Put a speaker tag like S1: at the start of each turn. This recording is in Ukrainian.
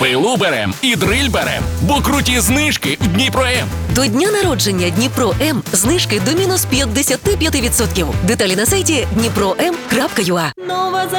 S1: Пилу берем і дриль берем, бо круті знижки в Дніпро-М.
S2: До дня народження Дніпро-М знижки до мінус 55%. Деталі на сайті dnipro.m.ua.